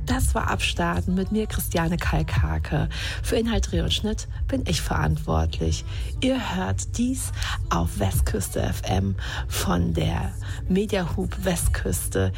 Das war Abstarten mit mir, Christiane Kalkhake. Für Inhalt, Dreh und Schnitt bin ich verantwortlich. Ihr hört dies auf Westküste FM von der Mediahub Westküste